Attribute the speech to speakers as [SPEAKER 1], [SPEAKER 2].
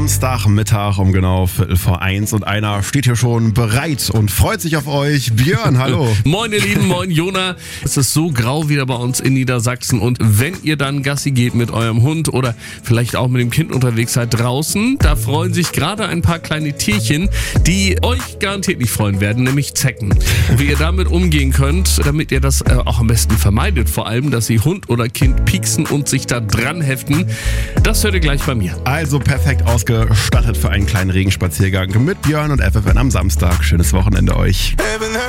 [SPEAKER 1] Samstagmittag um genau 1:15 und einer steht hier schon bereit und freut sich auf euch. Björn, hallo.
[SPEAKER 2] Moin ihr Lieben, moin Jona. Es ist so grau wieder bei uns in Niedersachsen und wenn ihr dann Gassi geht mit eurem Hund oder vielleicht auch mit dem Kind unterwegs seid draußen, da freuen sich gerade ein paar kleine Tierchen, die euch garantiert nicht freuen werden, nämlich Zecken. Und wie ihr damit umgehen könnt, damit ihr das auch am besten vermeidet, vor allem, dass sie Hund oder Kind pieksen und sich da dran heften, das hört ihr gleich bei mir.
[SPEAKER 1] Also perfekt ausgestattet für einen kleinen Regenspaziergang mit Björn und FFN am Samstag. Schönes Wochenende euch.